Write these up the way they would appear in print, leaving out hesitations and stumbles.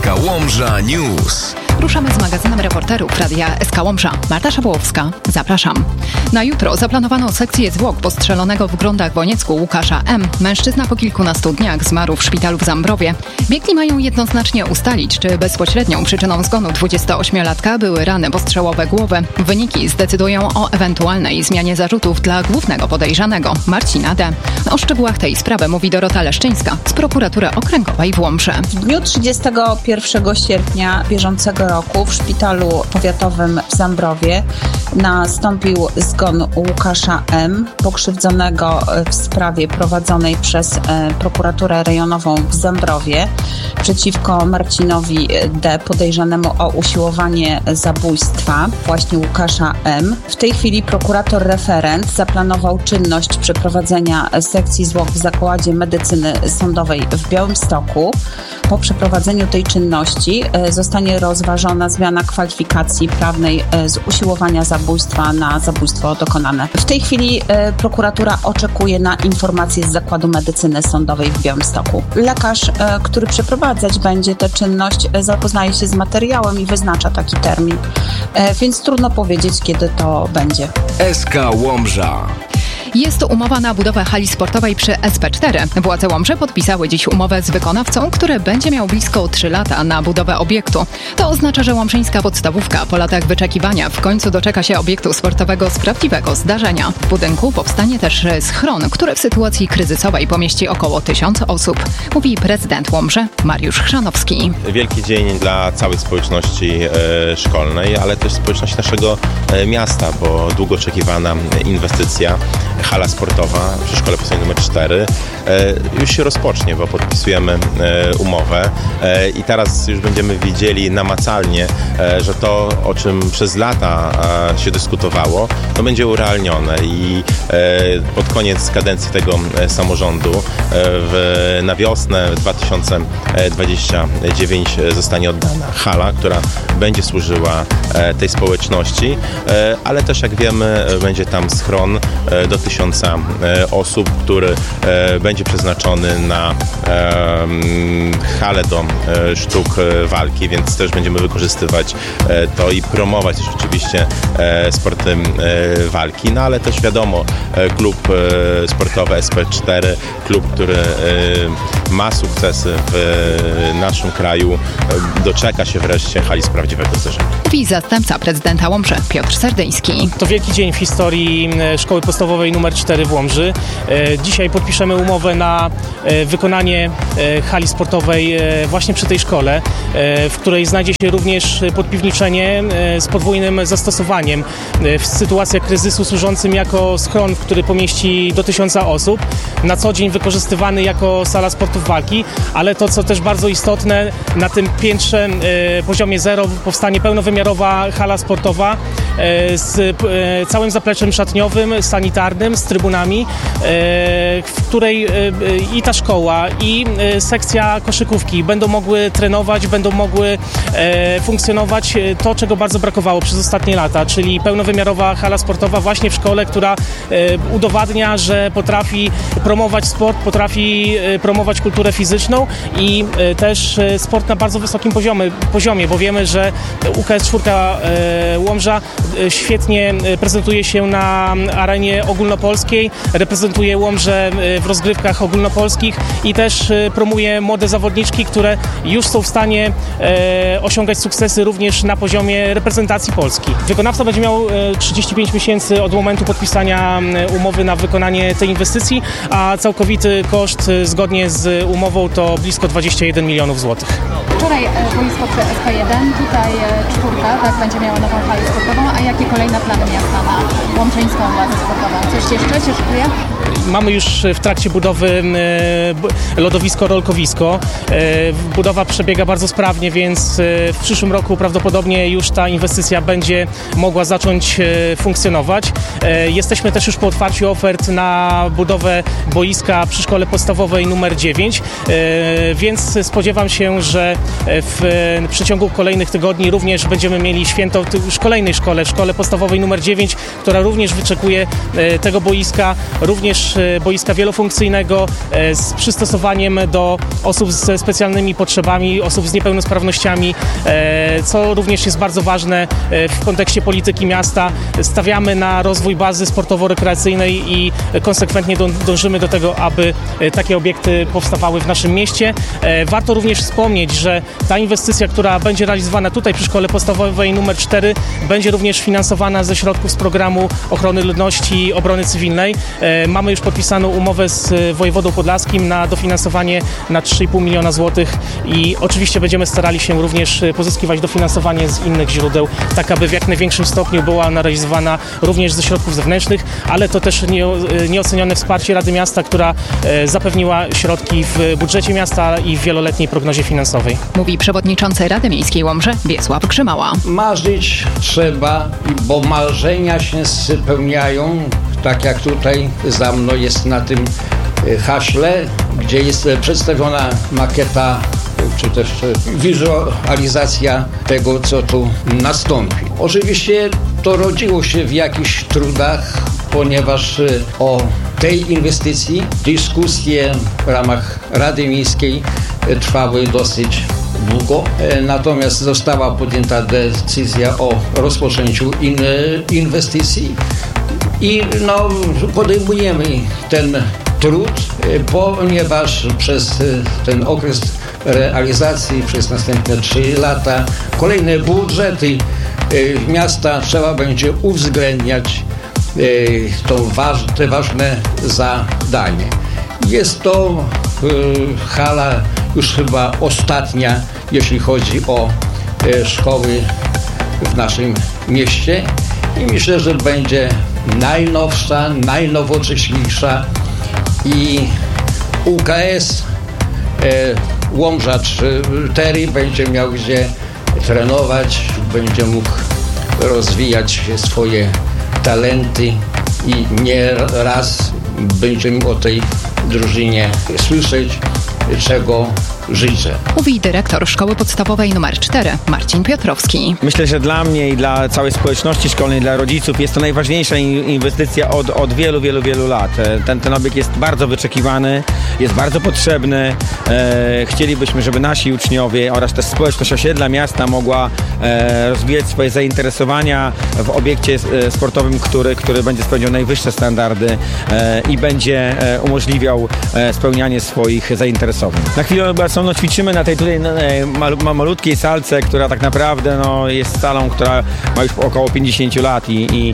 SK Łomża News. Ruszamy z magazynem reporterów Radia SK Łomża. Marta Szabłowska, zapraszam. Na jutro zaplanowano sekcję zwłok postrzelonego w Grądach w Oniecku Łukasza M. Mężczyzna po kilkunastu dniach zmarł w szpitalu w Zambrowie. Biegli mają jednoznacznie ustalić, czy bezpośrednią przyczyną zgonu 28-latka były rany postrzałowe głowy. Wyniki zdecydują o ewentualnej zmianie zarzutów dla głównego podejrzanego, Marcina D. O szczegółach tej sprawy mówi Dorota Leszczyńska z Prokuratury Okręgowej w Łomży. W dniu 31 sierpnia bieżącego roku w szpitalu powiatowym w Zambrowie nastąpił zgon Łukasza M., pokrzywdzonego w sprawie prowadzonej przez prokuraturę rejonową w Zambrowie przeciwko Marcinowi D., podejrzanemu o usiłowanie zabójstwa właśnie Łukasza M. W tej chwili prokurator referent zaplanował czynność przeprowadzenia sekcji zwłok w Zakładzie Medycyny Sądowej w Białymstoku. Po przeprowadzeniu tej czynności zostanie rozważona zmiana kwalifikacji prawnej z usiłowania zabójstwa na zabójstwo dokonane. W tej chwili prokuratura oczekuje na informacje z Zakładu Medycyny Sądowej w Białymstoku. Lekarz, który przeprowadzać będzie tę czynność, zapoznaje się z materiałem i wyznacza taki termin, więc trudno powiedzieć, kiedy to będzie. SK Łomża. Jest umowa na budowę hali sportowej przy SP4. Władze Łomży podpisały dziś umowę z wykonawcą, który będzie miał blisko 3 lata na budowę obiektu. To oznacza, że łomżyńska podstawówka po latach wyczekiwania w końcu doczeka się obiektu sportowego z prawdziwego zdarzenia. W budynku powstanie też schron, który w sytuacji kryzysowej pomieści około 1000 osób, mówi prezydent Łomży Mariusz Chrzanowski. Wielki dzień dla całej społeczności szkolnej, ale też społeczności naszego miasta, bo długo oczekiwana inwestycja. Hala sportowa przy szkole podstawowej nr 4 już się rozpocznie, bo podpisujemy umowę i teraz już będziemy widzieli namacalnie, że to, o czym przez lata się dyskutowało, to będzie urealnione i pod koniec kadencji tego samorządu na wiosnę 2029 zostanie oddana hala, która będzie służyła tej społeczności, ale też, jak wiemy, będzie tam schron do 1000 osób, który będzie przeznaczony na halę do sztuk walki, więc też będziemy wykorzystywać to i promować też oczywiście sporty walki, no ale też wiadomo, klub sportowy SP4, klub, który ma sukcesy w naszym kraju, doczeka się wreszcie hali z prawdziwego zdarzenia. Mówi zastępca prezydenta Łomży Piotr Serdyński. To wielki dzień w historii szkoły podstawowej nr 4 w Łomży. Dzisiaj podpiszemy umowę na wykonanie hali sportowej właśnie przy tej szkole, w której znajdzie się również podpiwniczenie z podwójnym zastosowaniem w sytuacjach kryzysu, służącym jako schron, który pomieści do 1000 osób, na co dzień wykorzystywany jako sala sportów walki, ale to, co też bardzo istotne, na tym piętrze poziomie 0 powstanie pełnowymiarowa hala sportowa z całym zapleczem szatniowym, sanitarnym, z trybunami, w której i ta szkoła, i sekcja koszykówki będą mogły trenować, będą mogły funkcjonować to, czego bardzo brakowało przez ostatnie lata, czyli pełnowymiarowa hala sportowa właśnie w szkole, która udowadnia, że potrafi promować sport, potrafi promować kulturę fizyczną i też sport na bardzo wysokim poziomie, bo wiemy, że UKS-4 Łomża świetnie prezentuje się na arenie ogólnopolskiej, reprezentuje Łomżę w rozgrywkach ogólnopolskich i też promuje młode zawodniczki, które już są w stanie osiągać sukcesy również na poziomie reprezentacji Polski. Wykonawca będzie miał 35 miesięcy od momentu podpisania umowy na wykonanie tej inwestycji, a całkowity koszt zgodnie z umową to blisko 21 milionów złotych. Wczoraj boisko przy SP1, tutaj 4, tak, będzie miała nową halę sportową, a jakie kolejne plany miasta na łomżyńską bazę sportową? Coś jeszcze się szykuje? Mamy już w trakcie budowy lodowisko-rolkowisko. Budowa przebiega bardzo sprawnie, więc w przyszłym roku prawdopodobnie już ta inwestycja będzie mogła zacząć funkcjonować. Jesteśmy też już po otwarciu ofert na budowę boiska przy szkole podstawowej nr 9, więc spodziewam się, że w przeciągu kolejnych tygodni również będziemy mieli święto w kolejnej szkole, w szkole podstawowej nr 9, która również wyczekuje tego boiska. Również boiska wielofunkcyjnego z przystosowaniem do osób ze specjalnymi potrzebami, osób z niepełnosprawnościami, co również jest bardzo ważne w kontekście polityki miasta. Stawiamy na rozwój bazy sportowo-rekreacyjnej i konsekwentnie dążymy do tego, aby takie obiekty powstawały w naszym mieście. Warto również wspomnieć, że ta inwestycja, która będzie realizowana tutaj przy Szkole Podstawowej nr 4, będzie również finansowana ze środków z programu ochrony ludności i obrony cywilnej. Mamy już podpisaną umowę z wojewodą podlaskim na dofinansowanie na 3,5 miliona złotych i oczywiście będziemy starali się również pozyskiwać dofinansowanie z innych źródeł, tak aby w jak największym stopniu była ona realizowana również ze środków zewnętrznych, ale to też nieocenione wsparcie Rady Miasta, która zapewniła środki w budżecie miasta i w wieloletniej prognozie finansowej. Mówi przewodniczący Rady Miejskiej Łomży Wiesław Grzymała. Marzyć trzeba, bo marzenia się spełniają, tak jak tutaj za mną jest na tym haśle, gdzie jest przedstawiona makieta, czy też wizualizacja tego, co tu nastąpi. Oczywiście to rodziło się w jakichś trudach, ponieważ o tej inwestycji dyskusje w ramach Rady Miejskiej trwały dosyć długo, natomiast została podjęta decyzja o rozpoczęciu inwestycji i podejmujemy ten trud, ponieważ przez ten okres realizacji, przez następne 3 lata, kolejne budżety miasta trzeba będzie uwzględniać te ważne zadanie. Jest to hala już chyba ostatnia, jeśli chodzi o szkoły w naszym mieście i myślę, że będzie najnowsza, najnowocześniejsza i UKS Łomża 4 będzie miał gdzie trenować, będzie mógł rozwijać swoje talenty i nie raz będziemy o tej drużynie słyszeć, czego życzę. Mówi dyrektor Szkoły Podstawowej nr 4 Marcin Piotrowski. Myślę, że dla mnie i dla całej społeczności szkolnej, dla rodziców jest to najważniejsza inwestycja od wielu lat. Ten obiekt jest bardzo wyczekiwany, jest bardzo potrzebny. Chcielibyśmy, żeby nasi uczniowie oraz też społeczność osiedla miasta mogła rozwijać swoje zainteresowania w obiekcie sportowym, który będzie spełniał najwyższe standardy i będzie umożliwiał spełnianie swoich zainteresowań. Na chwilę obecną ćwiczymy na tej tutaj malutkiej salce, która tak naprawdę jest salą, która ma już około 50 lat i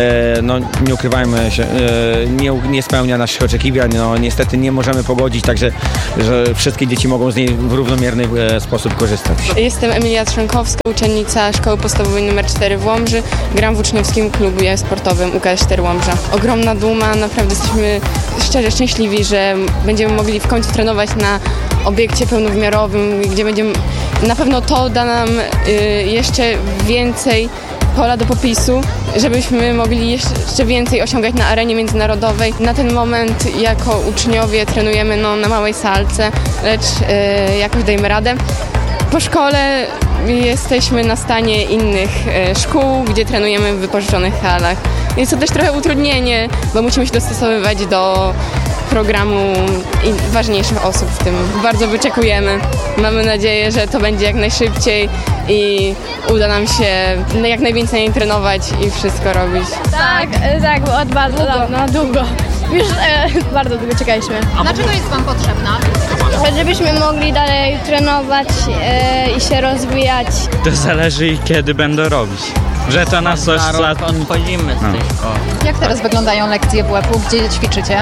nie ukrywajmy się, nie spełnia naszych oczekiwań. Niestety nie możemy pogodzić, także że wszystkie dzieci mogą z niej w równomierny sposób korzystać. Jestem Emilia Trzankowska, uczennica Szkoły Podstawowej nr 4 w Łomży. Gram w uczniowskim klubie sportowym UKS 4 Łomża. Ogromna duma, naprawdę jesteśmy szczerze szczęśliwi, że będziemy mogli w końcu trenować na obiekcie pełnowymiarowym, gdzie będziemy, na pewno to da nam jeszcze więcej pola do popisu, żebyśmy mogli jeszcze więcej osiągać na arenie międzynarodowej. Na ten moment jako uczniowie trenujemy na małej salce, lecz jakoś dajemy radę. Po szkole jesteśmy na stanie innych szkół, gdzie trenujemy w wypożyczonych halach. Jest to też trochę utrudnienie, bo musimy się dostosowywać do programu i ważniejszych osób w tym. Bardzo wyczekujemy. Mamy nadzieję, że to będzie jak najszybciej i uda nam się jak najwięcej trenować i wszystko robić. Tak, od bardzo długo. Już bardzo długo czekaliśmy. Dlaczego jest Wam potrzebna? Żebyśmy mogli dalej trenować i się rozwijać. To zależy kiedy będę robić. Że to nas coś odchodzimy z tej szkoły. Jak teraz wyglądają lekcje WF-u? Gdzie ćwiczycie?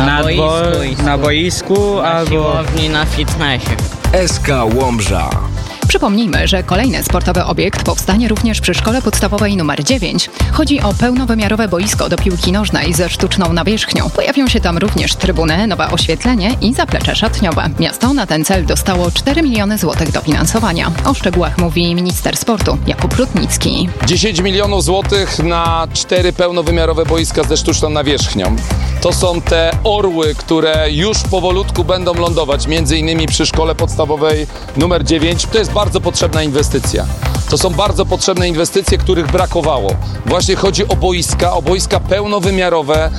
Na boisku albo siłowni, na fitnessie. SK Łomża. Przypomnijmy, że kolejny sportowy obiekt powstanie również przy Szkole Podstawowej nr 9. Chodzi o pełnowymiarowe boisko do piłki nożnej ze sztuczną nawierzchnią. Pojawią się tam również trybuny, nowe oświetlenie i zaplecze szatniowe. Miasto na ten cel dostało 4 miliony złotych dofinansowania. O szczegółach mówi minister sportu Jakub Rutnicki. 10 milionów złotych na 4 pełnowymiarowe boiska ze sztuczną nawierzchnią. To są te orły, które już powolutku będą lądować, między innymi przy Szkole Podstawowej nr 9. To jest bardzo potrzebna inwestycja. To są bardzo potrzebne inwestycje, których brakowało. Właśnie chodzi o boiska pełnowymiarowe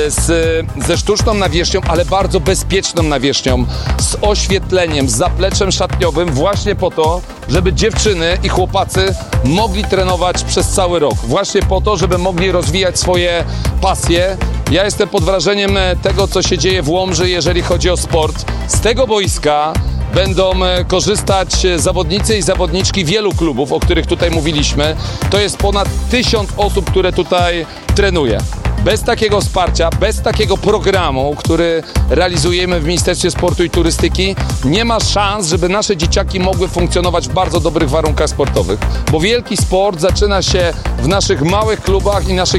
ze sztuczną nawierzchnią, ale bardzo bezpieczną nawierzchnią, z oświetleniem, z zapleczem szatniowym, właśnie po to, żeby dziewczyny i chłopacy mogli trenować przez cały rok. Właśnie po to, żeby mogli rozwijać swoje pasje. Ja jestem pod wrażeniem tego, co się dzieje w Łomży, jeżeli chodzi o sport. Z tego boiska będą korzystać zawodnicy i zawodniczki wielu klubów, o których tutaj mówiliśmy. To jest ponad 1000 osób, które tutaj trenuje. Bez takiego wsparcia, bez takiego programu, który realizujemy w Ministerstwie Sportu i Turystyki, nie ma szans, żeby nasze dzieciaki mogły funkcjonować w bardzo dobrych warunkach sportowych. Bo wielki sport zaczyna się w naszych małych klubach i naszych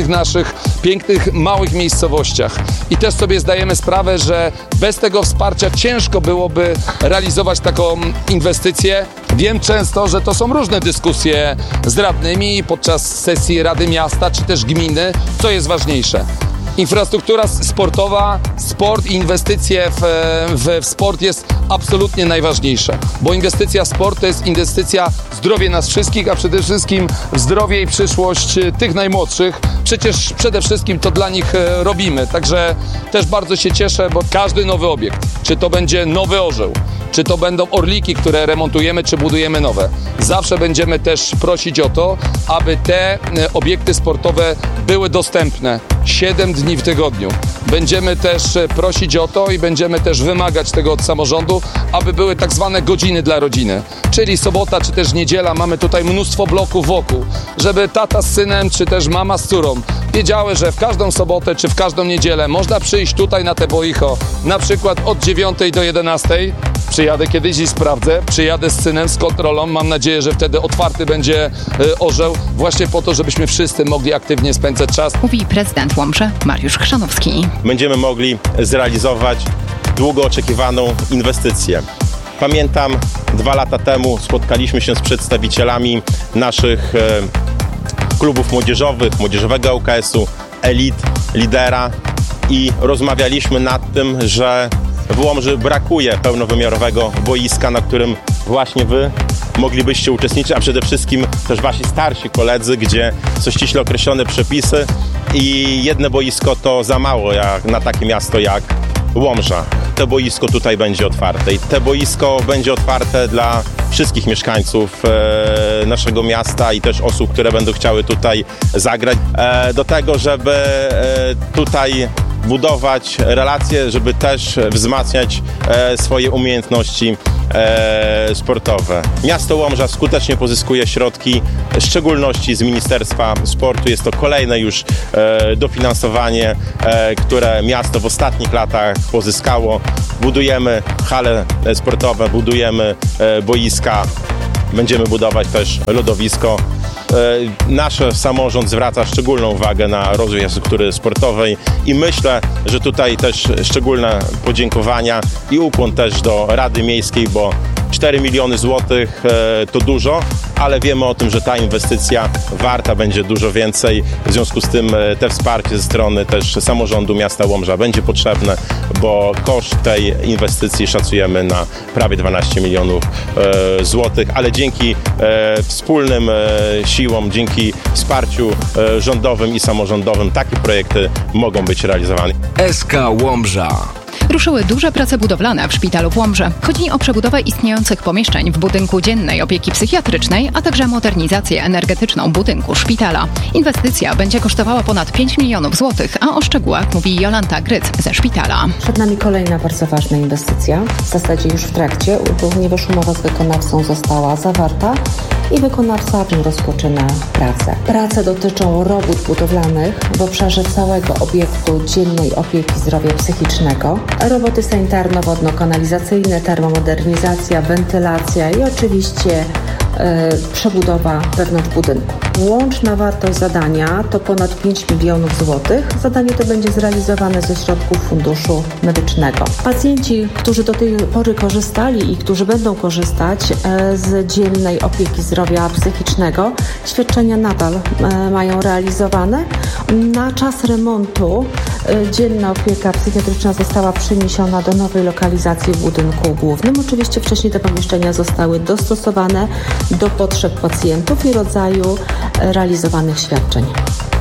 pięknych małych miejscowościach. I też sobie zdajemy sprawę, że bez tego wsparcia ciężko byłoby realizować taką inwestycję. Wiem często, że to są różne dyskusje z radnymi podczas sesji Rady Miasta czy też gminy, co jest ważniejsze. Infrastruktura sportowa, sport i inwestycje w sport jest absolutnie najważniejsze, bo inwestycja w sport to jest inwestycja w zdrowie nas wszystkich, a przede wszystkim w zdrowie i przyszłość tych najmłodszych. Przecież przede wszystkim to dla nich robimy, także też bardzo się cieszę, bo każdy nowy obiekt, czy to będzie nowy orzeł, czy to będą orliki, które remontujemy, czy budujemy nowe, zawsze będziemy też prosić o to, aby te obiekty sportowe były dostępne 7 dni w tygodniu. Będziemy też prosić o to i będziemy też wymagać tego od samorządu, aby były tak zwane godziny dla rodziny, czyli sobota czy też niedziela. Mamy tutaj mnóstwo bloków wokół, żeby tata z synem czy też mama z córą wiedziały, że w każdą sobotę czy w każdą niedzielę można przyjść tutaj na te boisko, na przykład od 9 do 11. Przyjadę kiedyś i sprawdzę, przyjadę z synem, z kontrolą, mam nadzieję, że wtedy otwarty będzie orzeł, właśnie po to, żebyśmy wszyscy mogli aktywnie spędzać czas. Mówi prezydent Łomży Mariusz Chrzanowski. Będziemy mogli zrealizować długo oczekiwaną inwestycję. Pamiętam, 2 lata temu spotkaliśmy się z przedstawicielami naszych klubów młodzieżowych, młodzieżowego ŁKS-u, Elit, Lidera i rozmawialiśmy nad tym, że w Łomży brakuje pełnowymiarowego boiska, na którym właśnie wy moglibyście uczestniczyć, a przede wszystkim też wasi starsi koledzy, gdzie są ściśle określone przepisy i jedno boisko to za mało na takie miasto jak Łomża. To boisko tutaj będzie otwarte i to boisko będzie otwarte dla wszystkich mieszkańców naszego miasta i też osób, które będą chciały tutaj zagrać. Do tego, żeby tutaj budować relacje, żeby też wzmacniać swoje umiejętności sportowe. Miasto Łomża skutecznie pozyskuje środki, w szczególności z Ministerstwa Sportu. Jest to kolejne już dofinansowanie, które miasto w ostatnich latach pozyskało. Budujemy hale sportowe, budujemy boiska, będziemy budować też lodowisko. Nasz samorząd zwraca szczególną uwagę na rozwój infrastruktury sportowej i myślę, że tutaj też szczególne podziękowania i ukłon też do Rady Miejskiej, bo 4 miliony złotych to dużo, ale wiemy o tym, że ta inwestycja warta będzie dużo więcej. W związku z tym te wsparcie ze strony też samorządu miasta Łomża będzie potrzebne, bo koszt tej inwestycji szacujemy na prawie 12 milionów złotych, ale dzięki wspólnym siłom, dzięki wsparciu rządowym i samorządowym takie projekty mogą być realizowane. SK Łomża. Ruszyły duże prace budowlane w szpitalu w Łomży. Chodzi o przebudowę istniejących pomieszczeń w budynku dziennej opieki psychiatrycznej, a także modernizację energetyczną budynku szpitala. Inwestycja będzie kosztowała ponad 5 milionów złotych, a o szczegółach mówi Jolanta Gryc ze szpitala. Przed nami kolejna bardzo ważna inwestycja, w zasadzie już w trakcie, ponieważ umowa z wykonawcą została zawarta i wykonawca rozpoczyna pracę. Prace dotyczą robót budowlanych w obszarze całego obiektu dziennej opieki zdrowia psychicznego. Roboty sanitarno-wodno-kanalizacyjne, termomodernizacja, wentylacja i oczywiście przebudowa wewnątrz budynku. Łączna wartość zadania to ponad 5 milionów złotych. Zadanie to będzie zrealizowane ze środków Funduszu Medycznego. Pacjenci, którzy do tej pory korzystali i którzy będą korzystać z dziennej opieki zdrowia psychicznego, świadczenia nadal mają realizowane. Na czas remontu dzienna opieka psychiatryczna została przeniesiona do nowej lokalizacji w budynku głównym. Oczywiście wcześniej te pomieszczenia zostały dostosowane do potrzeb pacjentów i rodzaju realizowanych świadczeń.